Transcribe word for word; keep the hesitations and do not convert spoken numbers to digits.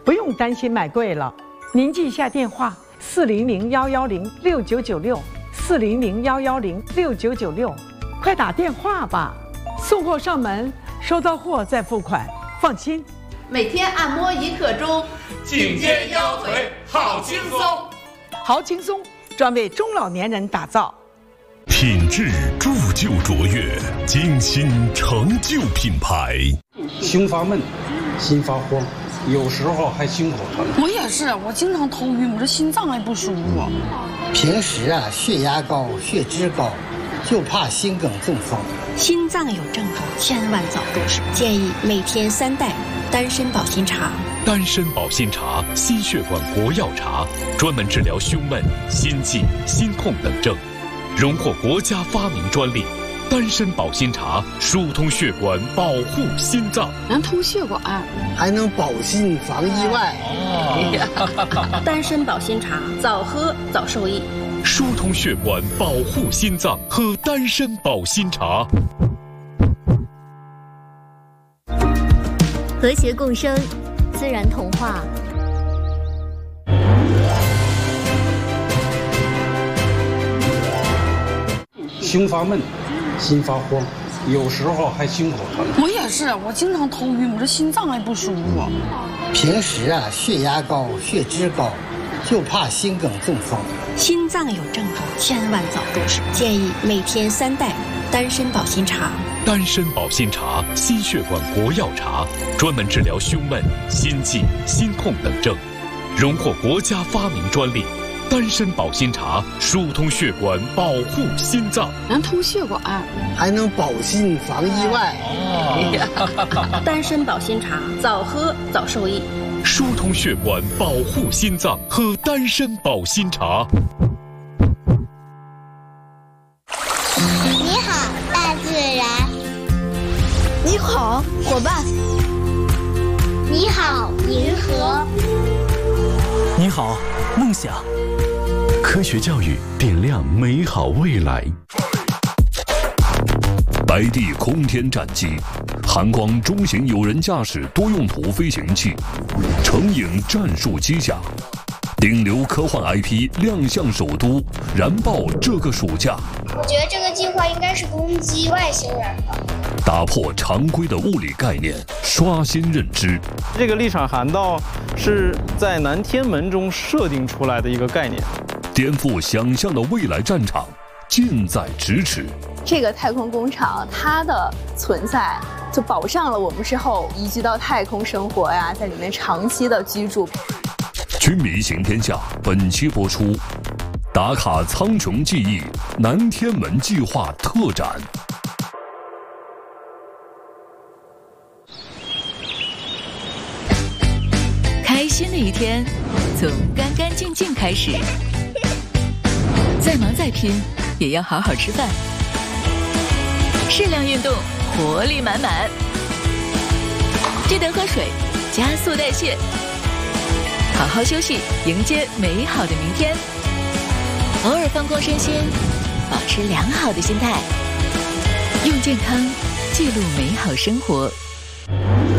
不用担心买贵了。您记一下电话：四零零幺幺零六九九六，四零零幺幺零六九九六，快打电话吧。送货上门，收到货再付款，放心。 每天按摩一刻钟， 颈肩腰腿好轻松， 好轻松，专为中老年人打造。 品质铸就卓越，精心成就品牌。 胸发闷，心发慌，有时候还心口疼。 我也是，我经常头晕，我这心脏还不舒服。 平时啊，血压高，血脂高，就怕心梗中风。 心脏有症状，千万早重视。建议每天三袋丹参保心茶。 丹参保心茶，心血管国药茶，专门治疗胸闷、心悸、心痛等症，荣获国家发明专利。丹参保心茶疏通血管，保护心脏， 能通血管， 还能保心防意外。 哦、丹参保心茶，早喝早受益。 疏通血管，保护心脏，喝丹参保心茶。 和谐共生，自然童话。 胸发闷，心发慌，有时候还心口疼。 我也是，我经常头晕，我这心脏还不舒服。 平时啊，血压高，血脂高，就怕心梗中风。 心脏有症状，千万早重视。建议每天三袋丹参保心茶。 丹参保心茶，心血管国药茶，专门治疗胸闷、心悸、心痛等症，荣获国家发明专利。丹参保心茶疏通血管，保护心脏， 能通血管， 还能保心防意外。 哦、丹参保心茶，早喝早受益。 疏通血管，保护心脏，喝丹参保心茶。 你好，大自然。 你好，伙伴。 你好，银河。 你好，梦想。 科学教育点亮美好未来。白帝空天战机，韩光中型有人驾驶多用途飞行器，成影战术机甲，顶流科幻 I P 亮相首都，燃爆这个暑假。 我觉得这个计划应该是攻击外星人的。 打破常规的物理概念，刷新认知。 这个立场涵道是在南天门中设定出来的一个概念， 颠覆想象的未来战场近在咫尺。 这个太空工厂它的存在就保障了我们之后移居到太空生活呀，在里面长期的居住。 军迷行天下本期播出，打卡苍穹记忆南天门计划特展。 开心的一天从干干净净开始，再忙再拼也要好好吃饭，适量运动，活力满满，记得喝水，加速代谢，好好休息，迎接美好的明天。偶尔放空身心，保持良好的心态，用健康记录美好生活。